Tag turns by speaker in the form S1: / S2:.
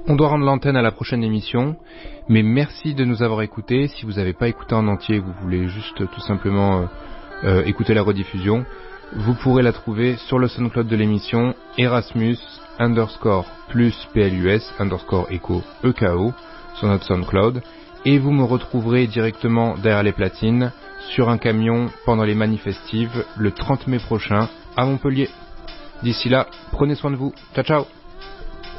S1: On doit rendre l'antenne à la prochaine émission, mais merci de nous avoir écoutés. Si vous n'avez pas écouté en entier, vous voulez juste tout simplement écouter la rediffusion, vous pourrez la trouver sur le SoundCloud de l'émission Erasmus_plus+PLUS_Echo EKO sur notre SoundCloud, et vous me retrouverez directement derrière les platines sur un camion pendant les manifestives le 30 mai prochain à Montpellier. D'ici là, prenez soin de vous. Ciao ciao.